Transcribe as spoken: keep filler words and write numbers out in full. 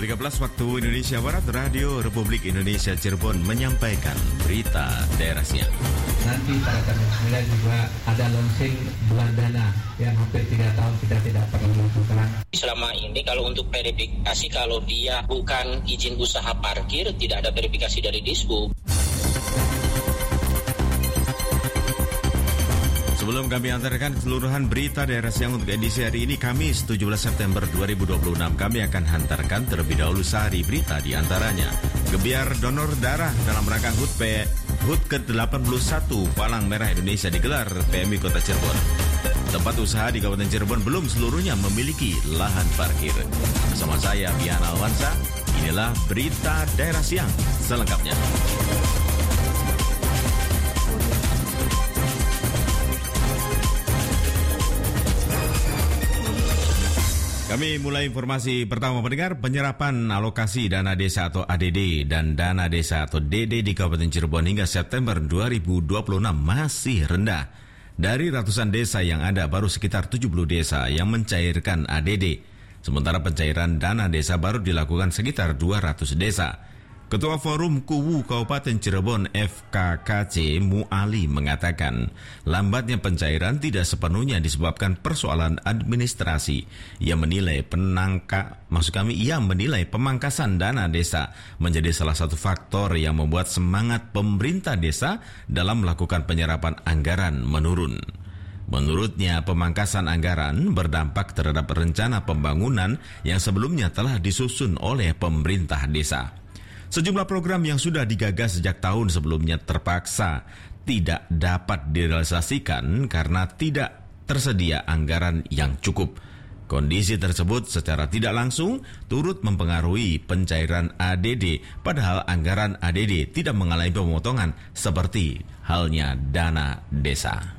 tiga belas waktu Indonesia Barat, Radio Republik Indonesia Cirebon menyampaikan berita daerah siang. Nanti pada tanggal sembilan juga ada launching bulan dana yang hampir tiga tahun kita tidak perlu lakukan. Selama ini kalau untuk verifikasi, kalau dia bukan izin usaha parkir, tidak ada verifikasi dari Dishub. Sebelum kami antarkan keseluruhan berita daerah siang untuk edisi hari ini, Kamis tujuh belas September dua ribu dua puluh enam, kami akan hantarkan terlebih dahulu sehari berita di antaranya. Gebiar donor darah dalam rangka H U T P H U T ke delapan puluh satu Palang Merah Indonesia digelar P M I Kota Cirebon. Tempat usaha di Kabupaten Cirebon belum seluruhnya memiliki lahan parkir. Bersama saya, Bian Alwansa, inilah berita daerah siang selengkapnya. Kami mulai informasi pertama pendengar. Penyerapan alokasi dana desa atau A D D dan dana desa atau D D di Kabupaten Cirebon hingga September dua ribu dua puluh enam masih rendah. Dari ratusan desa yang ada, baru sekitar tujuh puluh desa yang mencairkan A D D. Sementara pencairan dana desa baru dilakukan sekitar dua ratus desa. Ketua Forum Kuwu Kabupaten Cirebon F K K C Muali mengatakan lambatnya pencairan tidak sepenuhnya disebabkan persoalan administrasi. Ia menilai penangka, maksud kami ia menilai pemangkasan dana desa menjadi salah satu faktor yang membuat semangat pemerintah desa dalam melakukan penyerapan anggaran menurun. Menurutnya, pemangkasan anggaran berdampak terhadap rencana pembangunan yang sebelumnya telah disusun oleh pemerintah desa. Sejumlah program yang sudah digagas sejak tahun sebelumnya terpaksa tidak dapat direalisasikan karena tidak tersedia anggaran yang cukup. Kondisi tersebut secara tidak langsung turut mempengaruhi pencairan A D D, padahal anggaran A D D tidak mengalami pemotongan seperti halnya dana desa.